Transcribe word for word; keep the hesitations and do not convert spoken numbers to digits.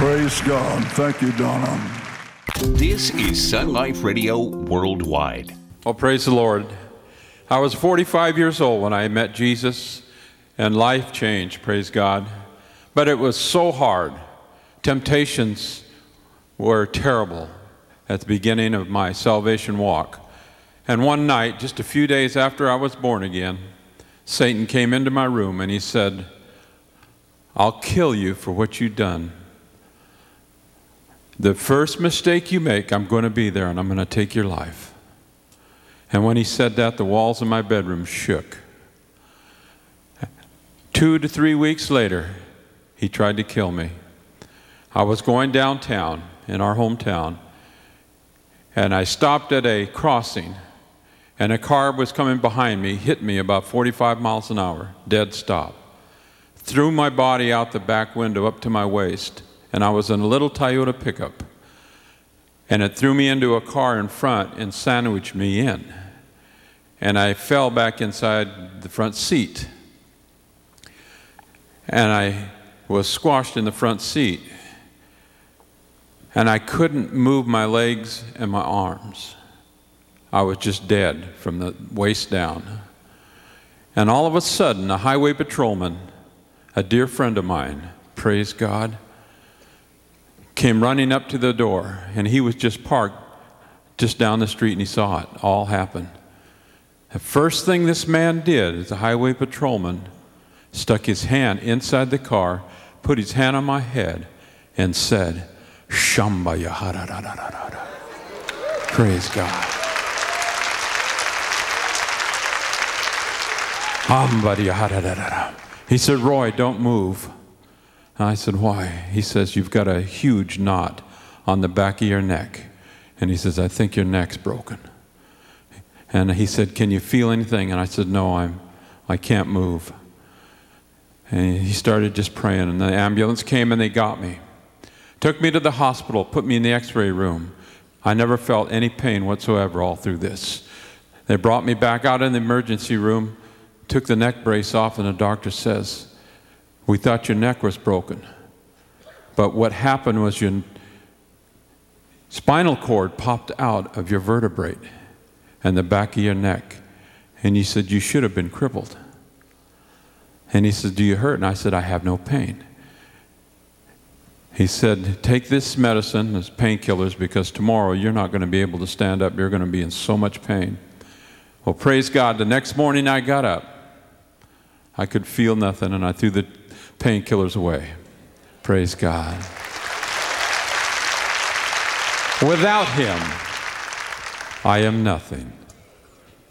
Praise God. Thank you, Donna. This is Sun Life Radio Worldwide. Well, praise the Lord. I was forty-five years old when I met Jesus, and life changed, praise God. But it was so hard. Temptations were terrible at the beginning of my salvation walk. And one night, just a few days after I was born again, Satan came into my room and he said, I'll kill you for what you've done. The first mistake you make, I'm going to be there and I'm going to take your life. And when he said that, the walls of my bedroom shook. Two to three weeks later, he tried to kill me. I was going downtown in our hometown, and I stopped at a crossing, and a car was coming behind me, hit me about forty-five miles an hour, dead stop. Threw my body out the back window up to my waist, and I was in a little Toyota pickup. And it threw me into a car in front and sandwiched me in. And I fell back inside the front seat. And I was squashed in the front seat. And I couldn't move my legs and my arms. I was just dead from the waist down. And all of a sudden, a highway patrolman, a dear friend of mine, praise God, came running up to the door, and he was just parked just down the street, and he saw it all happen. The first thing this man did as a highway patrolman stuck his hand inside the car, put his hand on my head, and said, Shamba Yahara. Praise God. He said, Roy, don't move. And I said, why? He says, you've got a huge knot on the back of your neck. And he says, I think your neck's broken. And he said, can you feel anything? And I said, no, I'm, I can't move. And he started just praying, and the ambulance came and they got me. Took me to the hospital, put me in the x-ray room. I never felt any pain whatsoever all through this. They brought me back out in the emergency room, took the neck brace off, and the doctor says, we thought your neck was broken. But what happened was your spinal cord popped out of your vertebrae and the back of your neck. And he said, you should have been crippled. And he said, do you hurt? And I said, I have no pain. He said, take this medicine, this painkillers, because tomorrow you're not going to be able to stand up. You're going to be in so much pain. Well, praise God, the next morning I got up. I could feel nothing, and I threw the painkillers away. Praise God. Without him, I am nothing.